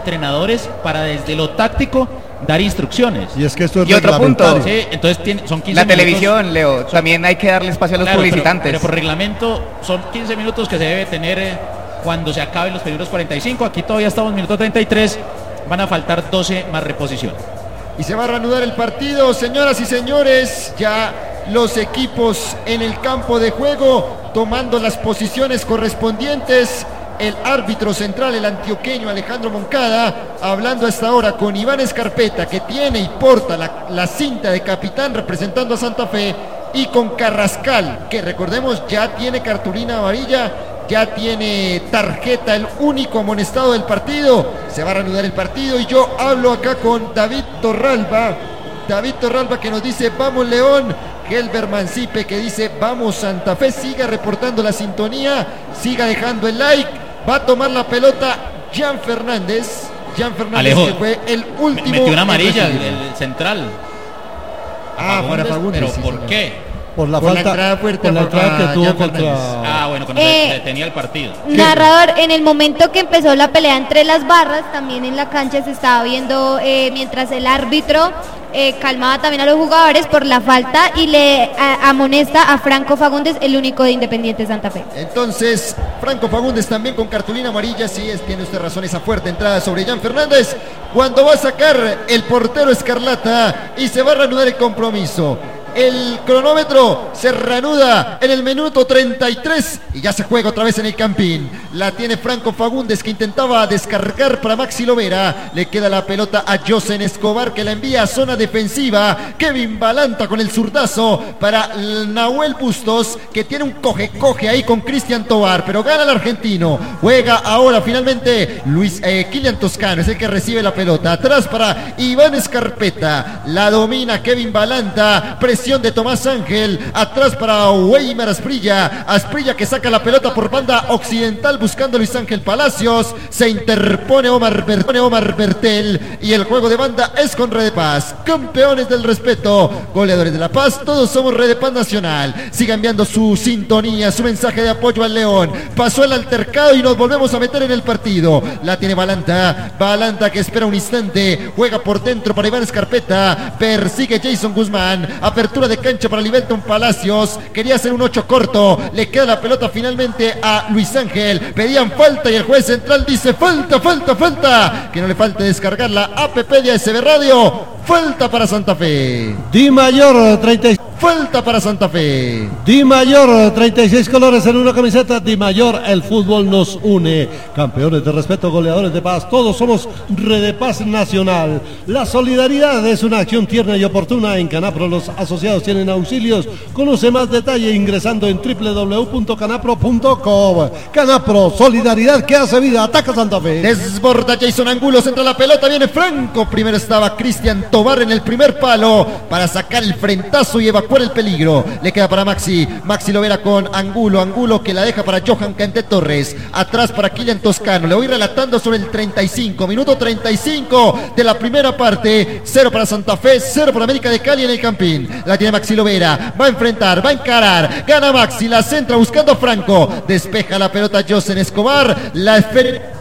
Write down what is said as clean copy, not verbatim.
entrenadores para desde lo táctico dar instrucciones. Y es que esto es y otro punto. Sí, entonces son 15 la minutos. Televisión, Leo, también hay que darle espacio a los publicitantes. Pero por reglamento son 15 minutos que se debe tener cuando se acaben los primeros 45. Aquí todavía estamos en minuto 33. Van a faltar 12 más reposición. Y se va a reanudar el partido, señoras y señores. Ya los equipos en el campo de juego tomando las posiciones correspondientes. El árbitro central, el antioqueño Alejandro Moncada, hablando hasta ahora con Iván Escarpeta, que tiene y porta la cinta de capitán representando a Santa Fe, y con Carrascal, que recordemos ya tiene cartulina amarilla, ya tiene tarjeta, el único amonestado del partido. Se va a reanudar el partido y yo hablo acá con David Torralba que nos dice vamos León. Gelber Mancipe que dice vamos Santa Fe. Siga reportando la sintonía, siga dejando el like. Va a tomar la pelota Jan Fernández, Alejo, que fue el último. Metió una amarilla el central. Para Fagundes. ¿Pero sí, por señor. qué? Por la Por la falta, entrada fuerte por la entrada que tuvo contra... Bueno, cuando se detenía el partido. Narrador, en el momento que empezó la pelea entre las barras, también en la cancha se estaba viendo mientras el árbitro calmaba también a los jugadores por la falta y le amonesta a Franco Fagundes, el único de Independiente Santa Fe. Entonces, Franco Fagundes también con cartulina amarilla. Sí, tiene usted razón, esa fuerte entrada sobre Jan Fernández. Cuando va a sacar el portero Escarlata y se va a reanudar el compromiso. El cronómetro se reanuda en el minuto 33 y ya se juega otra vez en el Campín. La tiene Franco Fagundes, que intentaba descargar para Maxi Lovera. Le queda la pelota a Josen Escobar, que la envía a zona defensiva. Kevin Balanta con el zurdazo para Nahuel Bustos, que tiene un coge ahí con Cristian Tobar, pero gana el argentino. Juega ahora finalmente Kilian Toscano, es el que recibe la pelota. Atrás para Iván Escarpeta, la domina Kevin Balanta. De Tomás Ángel, atrás para Weimar Asprilla que saca la pelota por banda occidental buscando a Luis Ángel Palacios. Se interpone Omar Bertel y el juego de banda es con Red de Paz. Campeones del respeto, goleadores de La Paz, todos somos Red de Paz Nacional. Siga enviando su sintonía, su mensaje de apoyo al León. Pasó el altercado y nos volvemos a meter en el partido. La tiene Balanta que espera un instante, juega por dentro para Iván Escarpeta, persigue Jason Guzmán, apertura de cancha para Libelton Palacios, quería hacer un 8 corto, le queda la pelota finalmente a Luis Ángel, pedían falta y el juez central dice falta, que no le falte descargar la app de ASB Radio. Falta para Santa Fe. Di Mayor 36. Falta para Santa Fe. Di Mayor, 36 colores en una camiseta. Di Mayor, el fútbol nos une. Campeones de respeto, goleadores de paz. Todos somos Red de Paz Nacional. La solidaridad es una acción tierna y oportuna. En Canapro los asociados tienen auxilios. Conoce más detalle ingresando en www.canapro.com. Canapro, solidaridad que hace vida. Ataca Santa Fe. Desborda Jason Angulo, centra la pelota, viene Franco. Primero estaba Cristian Tobar en el primer palo para sacar el frentazo y evacuar el peligro. Le queda para Maxi Lovera con Angulo que la deja para Johan Cante Torres. Atrás para Kilian Toscano. Le voy relatando sobre el 35, minuto 35 de la primera parte. 0 para Santa Fe, 0 para América de Cali en el Campín. La tiene Maxi Lovera, va a enfrentar, va a encarar, gana Maxi, la centra buscando a Franco, despeja la pelota Josen Escobar, la esfera